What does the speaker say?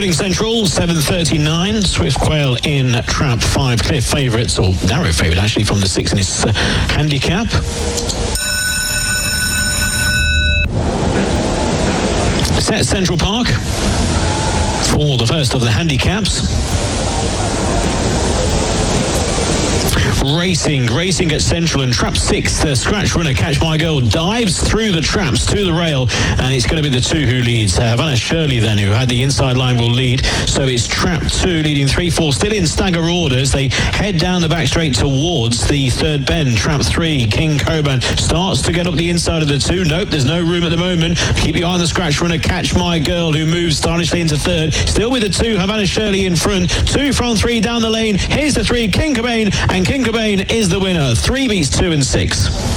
Reading Central, 7:39. Swift Quail in trap 5. Clear favourites, or narrow favourite actually, from the 6 in his handicap. Set at Central Park for the first of the handicaps. Racing at Central, and trap 6, the scratch runner Catch My Girl dives through the traps to the rail, and it's going to be the 2 who leads. Havana Shirley then, who had the inside line, will lead. So it's trap 2 leading 3-4, still in stagger orders. They head down the back straight towards the third bend. Trap 3, King Coburn, starts to get up the inside of the 2. Nope, there's no room at the moment. Keep your eye on the scratch runner Catch My Girl, who moves stylishly into third. Still with the 2, Havana Shirley in front. 2 from 3 down the lane. Here's the 3, King Coburn, and King Coburn is the winner. 3 beats 2 and 6.